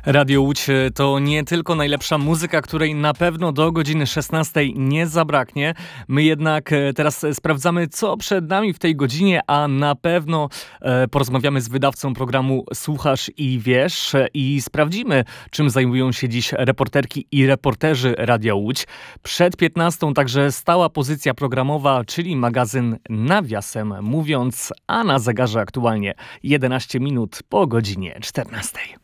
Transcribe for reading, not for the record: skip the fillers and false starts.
Radio Łódź to nie tylko najlepsza muzyka, której na pewno do godziny 16 nie zabraknie. My jednak teraz sprawdzamy, co przed nami w tej godzinie, a na pewno porozmawiamy z wydawcą programu Słuchasz i Wiesz i sprawdzimy, czym zajmują się dziś reporterki i reporterzy Radia Łódź. Przed 15 także stała pozycja programowa, czyli magazyn Nawiasem mówiąc, a na zegarze aktualnie 11 minut po godzinie 14.